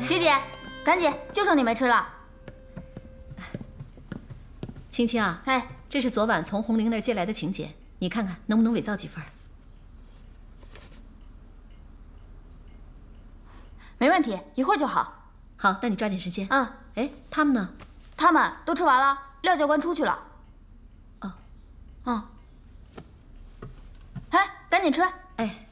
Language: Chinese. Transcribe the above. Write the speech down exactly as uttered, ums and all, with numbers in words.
徐姐，赶紧，就剩你没吃了。 青青啊， 哎， 这是昨晚从红玲那儿借来的请柬，你看看能不能伪造几份？ 没问题，一会儿就好。 好，那你抓紧时间。 嗯。 哎，他们呢？ 他们都吃完了，廖教官出去了。 哦。 嗯。哎，赶紧吃。 哎。